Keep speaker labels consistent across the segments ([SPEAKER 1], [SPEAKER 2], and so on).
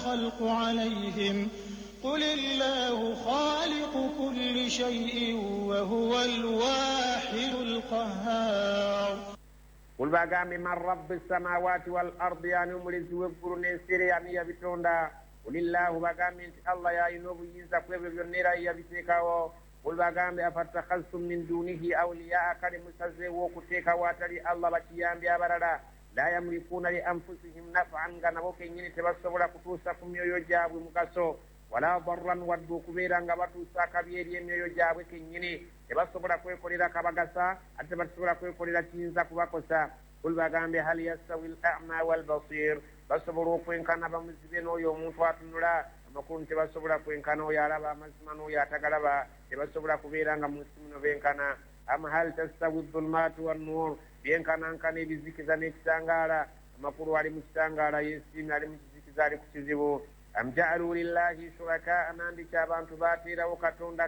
[SPEAKER 1] الخلق عليهم قل الله خالق كل شيء وهو الواحد القهار
[SPEAKER 2] قل باقامي من رب السماوات والأرض يعني أمرز وقرن سيري يعني يبتوندا قل الله باقامي الله يا ينوب ينزا كويب ينيرا يبتيكاو قل باقامي أفتخذتم من دونه أولياء كريم سزي وكتيكا واتري الله بكيان بيابردا لا يملكون لأنفسهم نفعا غنبوك ينيني تبصبرا كتوسكم يجاب مكسو ولا ضرا ودو كبيرا غبطوسا كبير يجاب كينيني تبصبرا كوي كوريرا كبغسا أتبصبرا كوي كوريرا تنزا كبكسا قل باقامي هل يستوي الأعمى والبصير بصبروا كوين كان بمزبينو يوموتوا تنورا makun tebasubula kwenkana yaraba amazimano yatagalaba tebasubula kubeera nga muslimino benkana am hal tastawi dhulumatu wan-nur benkana nkana ebizikiza n'ekitangaala amakulu ali mu kitangaala yesimi ali mu kizikiza ali ku kizibu am ja'alu lillahi shuraka anandika abantu bateerawo katonda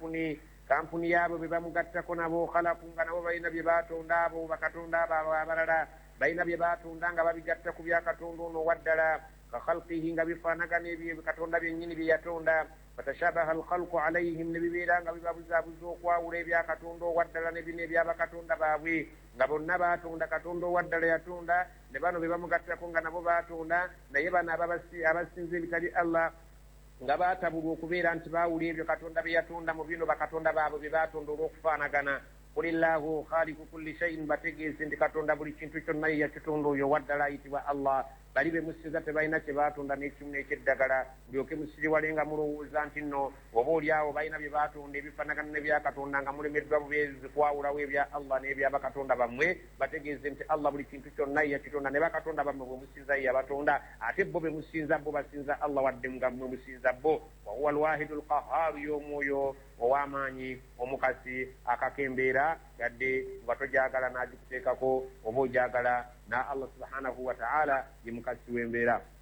[SPEAKER 2] kampuni yaabo be bamugattako nabo khalaku nga nabo balina bye batonda abo bakatonda abo abalala balina bye batonda nga babigatta ku bya katonda ono waddala كخلقه بفانغا نبي بكتوندا بينيني بياتوندا فتشابه الخلق عليهم نبي بيران بابزابزو kwa urebya katondo waddala nebine bya bakatonda babwe ngabonna batonda katondo waddala yatonda ne bano be bamugatta ko nga nabo batonda naye bana abasinze bitali Allah nga batabulwa okubeera nti bawulira ebyo katonda bye yatonda mu bino bakatonda baabwe be batonda olw'okufaanagana kulillahu khaliqu kulli shay'in bategeeze nti katonda buli kintu kyonna ye yakitonda oyo waddala ayitibwa Allah bali be musiza tebalina kye batonda n'ekimu n'ekyeddagala bulyoke musiriwale nga mulowooza nti nno oba oliawo balina bye batonda ebifaanagana n'ebyakatonda nga mulemeddwa bubeezi kwawulawo ebya Allah n'ebya bakatonda bammwe bategeeze nti Allah buli kintu kyonna ye yakitonda ne bakatonda bammwe bwe musinza ye yabatonda ate bo be musinza bo basinza Allah wadde nga mmwe musinza bo wa huwa alwahidu alqahaaru y'omwoyo ow'amaanyi omukasi akakembeera yadde nga tojagala n'agikuteekako oba ojagala na Allah subhanahu wa ta'ala ye mukasi w'embeera